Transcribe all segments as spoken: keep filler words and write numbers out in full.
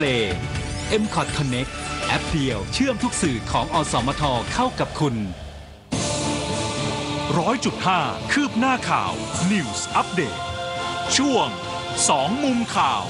เล เอ็ม คอท Connect แอปเดียวเชื่อมทุกสื่อของอสมทเข้ากับคุณร้อยจุดห้าคืบหน้าข่าว News Update ช่วงสองมุมข่าว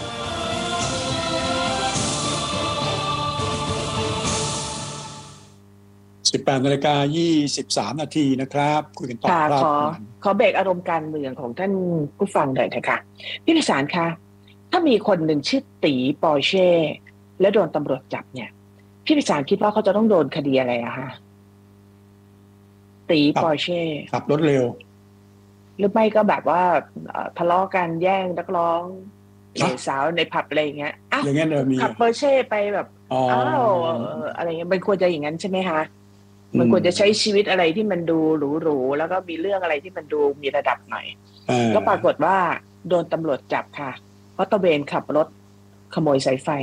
สิบแปดนาฬิกายี่สิบสามนาทีนะครับคุยกันต่อครับขอขอเบรกอารมณ์การเมืองของท่านผู้ฟังหน่อยนะคะพี่พิสารคะถ้ามีคนหนึ่งชื่อตีปอร์เช่และโดนตำรวจจับเนี่ยพี่พิสารคิดว่าเขาจะต้องโดนคดีอะไรอะคะตีปอร์เช่ขับรถเร็วหรือไม่ก็แบบว่าทะเลาะกันแย่งนักร้องสาวในผับอะไรอย่างเงี้ยอ่ะอย่างเงี้ยเออมีขับปอร์เช่ไปแบบอ้าวอะไรเงี้ยมันควรจะอย่างนั้นใช่ไหมคะมันควรจะใช้ชีวิตอะไรที่มันดูหรูๆแล้วก็มีเรื่องอะไรที่มันดูมีระดับหน่อยก็ปรากฏว่าโดนตำรวจจับค่ะเพราะตะเวนขับรถขโมยสายไฟ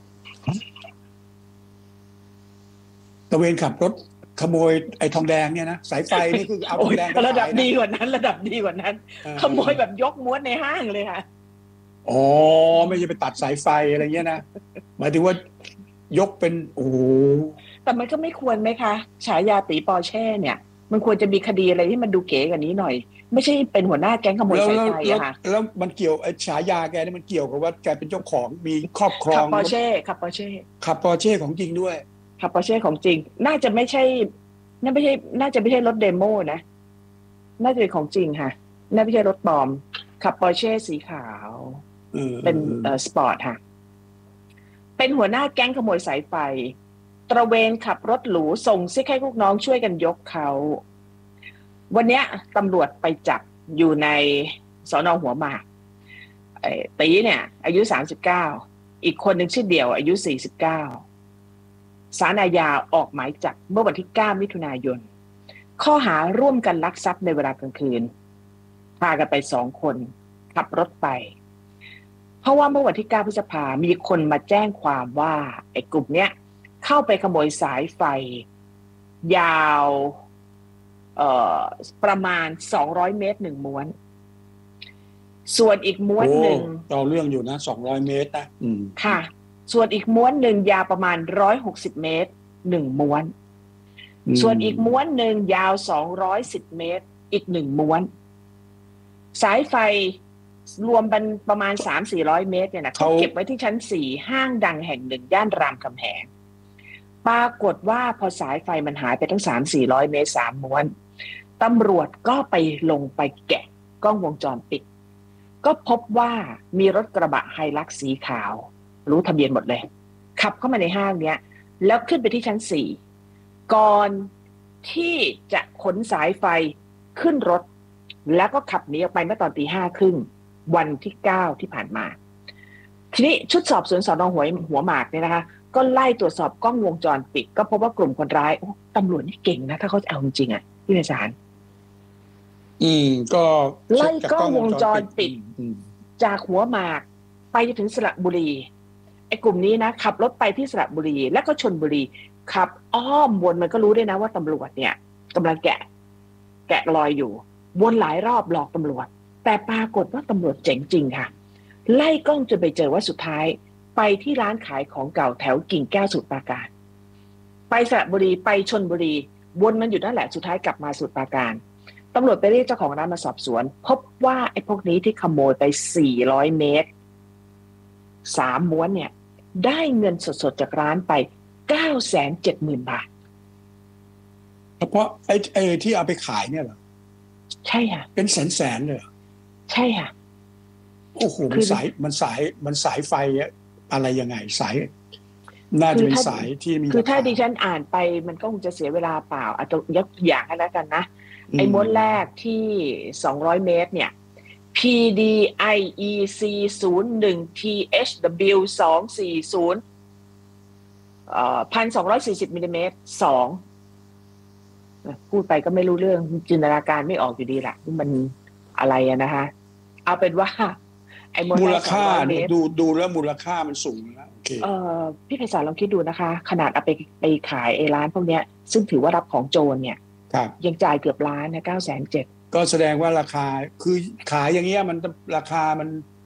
ตะเวนขับรถขโมยไอ้ทองแดงเนี่ยนะสายไฟนี่คือเอาทองแดงระดับดีกว่านั้นระดับดีกว่านั้นขโมยแบบยกม้วนในห้างเลยค่ะอ๋อไม่ใช่ไปตัดสายไฟอะไรเงี้ยนะหมายถึงว่ายกเป็นโอ้แต่มันก็ไม่ควรไหมคะฉายาตีปอร์เช่เนี่ยมันควรจะมีคดีอะไรที่มันดูเก๋กว่านี้หน่อยไม่ใช่เป็นหัวหน้าแก๊งขโมยสายไฟอะค่ะแล้วมันเกี่ยวไอ้ฉายาแกนี่มันเกี่ยวกับว่าแกเป็นเจ้าของมีครอบครองขับปอร์เช่ขับปอร์เช่ขับปอร์เช่ของจริงด้วยขับปอร์เช่ของจริงน่าจะไม่ใช่น่าไม่ใช่น่าจะไม่ใช่รถเดโมนะน่าจะเป็นของจริงค่ะน่าไม่ใช่รถปลอมขับปอร์เช่สีขาวเป็นเอ่อสปอร์ตค่ะเป็นหัวหน้าแก๊งขโมยสายไฟตระเวนขับรถหรูส่งซิกให้ลูกน้องช่วยกันยกเขาวันนี้ตำรวจไปจับอยู่ในสน.หัวหมากไอ้ตีเนี่ยอายุสามสิบเก้าอีกคนหนึ่งชื่อเดี่ยวอายุสี่สิบเก้าศาลอาญาออกหมายจับเมื่อวันที่เก้ามิถุนายนข้อหาร่วมกันลักทรัพย์ในเวลากลางคืนพากันไปสองคนขับรถไปเพราะว่าเมื่อวันที่เก้าพฤษภาคมมีคนมาแจ้งความว่าไอ้กลุ่มเนี้ยเข้าไปขโมยสายไฟยาวเอ่อประมาณสองร้อยเมตรหนึ่งม้วนส่วนอีกม้วนหนึ่งเราเรื่องอยู่นะสองร้อยเมตรนะอืมค่ะส่วนอีกม้วนหนึ่งยาวประมาณหนึ่งร้อยหกสิบเมตรหนึ่งม้วนส่วนอีกม้วนหนึ่งยาวสองร้อยสิบเมตรอีกหนึ่งม้วนสายไฟรวมเป็นประมาณ สามถึงสี่ร้อย เมตรเนี่ยนะเขาเก็บไว้ที่ชั้นสี่ห้างดังแห่งหนึ่งย่านรามคำแหงปรากฏว่าพอสายไฟมันหายไปทั้ง สามถึงสี่ร้อย เมตรสามม้วนตำรวจก็ไปลงไปแกะกล้องวงจรปิดก็พบว่ามีรถกระบะไฮลักซ์สีขาวรู้ทะเบียนหมดเลยขับเข้ามาในห้างเนี้ยแล้วขึ้นไปที่ชั้นสี่ก่อนที่จะขนสายไฟขึ้นรถแล้วก็ขับหนีออกไปเมื่อตอนตีห้าครึ่งวันที่เก้าที่ผ่านมาทีนี้ชุดสอบสวนสน.หัวหัวหมากเนี่ยนะคะก็ไล่ตรวจสอบกล้องวงจรปิดก็พบว่ากลุ่มคนร้ายตำรวจนี่เก่งนะถ้าเขาจะเอาจริงๆอ่ะพี่นายสารอืมก็ไล่กล้องวงจรปิดจากหัวหมากไปจนถึงสระบุรีไอ้กลุ่มนี้นะขับรถไปที่สระบุรีแล้วก็ชลบุรีขับอ้อมวนมันก็รู้ด้วยนะว่าตำรวจเนี่ยกำลังแกะแกะรอยอยู่วนหลายรอบหลอกตำรวจแต่ปรากฏว่าตำรวจเจ๋งจริงค่ะไล่กล้องจนไปเจอว่าสุดท้ายไปที่ร้านขายของเก่าแถวกิ่งแก้วสมุทรปราการไปสระบุรีไปชลบุรีวนมันอยู่นั่นแหละสุดท้ายกลับมาสมุทรปราการตำรวจไปเรียกเจ้าของร้านมาสอบสวนพบว่าไอ้พวกนี้ที่ขโมยไปสี่ร้อยเมตรสามม้วนเนี่ยได้เงินสดๆจากร้านไป เก้าแสนเจ็ดหมื่น บาทเฉพาะไอ้ไอ้ที่เอาไปขายเนี่ยเหรอใช่ค่ะเป็นแสนๆเลยใช่ค่ะโอ้โหมันสายมันสายมันสายไฟอะไรยังไงสายน่าจะเป็นสายที่มีคือถ้าดิฉันอ่านไปมันก็คงจะเสียเวลาเปล่าอาจจะยกอย่างให้แล้วกันนะไอ้ม้วนแรกที่สองร้อยเมตรเนี่ย พี ดี ไอ อี ซี ศูนย์หนึ่ง ที เอช ดับเบิลยู สองสี่ศูนย์เอ่อ หนึ่งพันสองร้อยสี่สิบ มิลลิเมตรสองพูดไปก็ไม่รู้เรื่องจินตนาการไม่ออกอยู่ดีแหละมันอะไรอะนะคะเอาเป็นว่าไอ้มูลค่าเนี่ยดูดูแล้วมูลค่ามันสูงนะโอเคเอ่อพี่ไพศาลลองคิดดูนะคะขนาดเอาไปไปขายไอ้ร้านพวกเนี้ยซึ่งถือว่ารับของโจรเนี่ยยังจ่ายเกือบล้านนะเก้าแสนเจ็ดก็แสดงว่าราคาคือขายอย่างเงี้ยมันราคามัน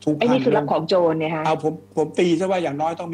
ถูกไอ้นี่หั่นคือลรับงของโจรเนี่ยฮะเอาผมผมตีซะว่าอย่างน้อยต้อง